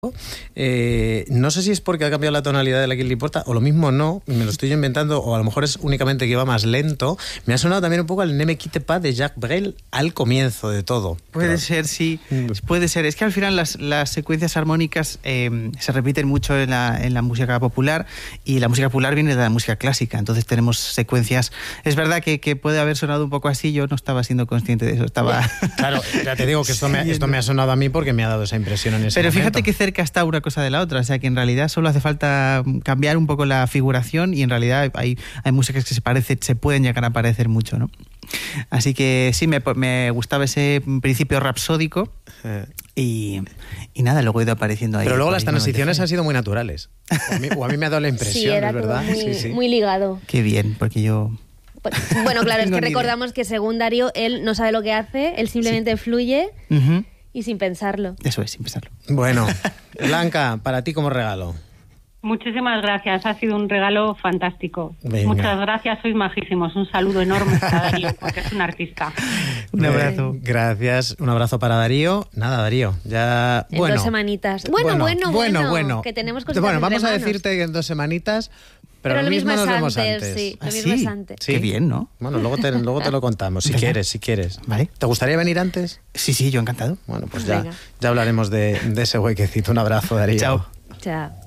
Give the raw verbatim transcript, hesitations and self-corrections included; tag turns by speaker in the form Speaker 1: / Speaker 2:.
Speaker 1: Eh, no sé si es porque ha cambiado la tonalidad de la que le importa, o lo mismo no, me lo estoy inventando, o a lo mejor es únicamente que iba más lento. Me ha sonado también un poco el Ne me quitte pas de Jacques Brel al comienzo de todo.
Speaker 2: Puede
Speaker 1: Pero...
Speaker 2: ser, sí, puede ser. Es que al final las, las secuencias armónicas eh, se repiten mucho en la, en la música popular, y la música popular viene de la música clásica, entonces tenemos secuencias. Es verdad que, que puede haber sonado un poco así, yo no estaba siendo consciente de eso, estaba...
Speaker 1: Claro, ya te digo que esto me, esto me ha sonado a mí porque me ha dado esa impresión en ese
Speaker 2: Pero
Speaker 1: momento.
Speaker 2: fíjate que cerca está una cosa de la otra, o sea que en realidad solo hace falta cambiar un poco la figuración, y en realidad hay, hay músicas que se parecen, se pueden llegar a parecer mucho, ¿no? Así que sí, me, me gustaba ese principio rapsódico y, y nada, luego he ido apareciendo ahí.
Speaker 1: Pero luego las transiciones han sido muy naturales, o a mí, o a mí me ha dado la impresión,
Speaker 3: sí, era
Speaker 1: es verdad.
Speaker 3: Muy,
Speaker 1: sí, sí.
Speaker 3: muy ligado.
Speaker 2: Qué bien, porque yo...
Speaker 3: Bueno, claro, es que recordamos
Speaker 2: idea.
Speaker 3: que según Darío, él no sabe lo que hace, él simplemente sí. fluye uh-huh. y sin pensarlo.
Speaker 2: Eso es, sin pensarlo.
Speaker 1: Bueno, Blanca, para ti como regalo.
Speaker 4: Muchísimas gracias, ha sido un regalo fantástico.
Speaker 1: Venga.
Speaker 4: Muchas gracias, sois majísimos. Un saludo enorme para Darío, porque es un artista.
Speaker 2: Un abrazo.
Speaker 1: Eh, gracias, un abrazo para Darío. Nada, Darío, ya...
Speaker 3: En
Speaker 1: bueno,
Speaker 3: dos semanitas. Bueno, bueno, bueno,
Speaker 1: bueno, bueno.
Speaker 3: Que tenemos cositas
Speaker 1: Bueno, vamos
Speaker 3: entre
Speaker 1: a
Speaker 3: manos.
Speaker 1: decirte que en dos semanitas... Pero,
Speaker 3: Pero lo mismo,
Speaker 1: mismo
Speaker 3: es
Speaker 1: nos vemos
Speaker 3: antes,
Speaker 1: antes.
Speaker 3: sí, lo
Speaker 2: ¿Ah,
Speaker 3: mismo
Speaker 2: sí?
Speaker 3: es antes.
Speaker 1: Sí.
Speaker 2: Qué bien, ¿no?
Speaker 1: Bueno, luego te, luego te lo contamos, si
Speaker 2: Venga.
Speaker 1: quieres, si quieres.
Speaker 2: Vale.
Speaker 1: ¿Te gustaría venir antes?
Speaker 2: Sí, sí, yo encantado.
Speaker 1: Bueno, pues ya,
Speaker 3: Venga.
Speaker 1: ya hablaremos de, de ese huequecito. Un abrazo, Darío.
Speaker 2: Chao.
Speaker 3: Chao.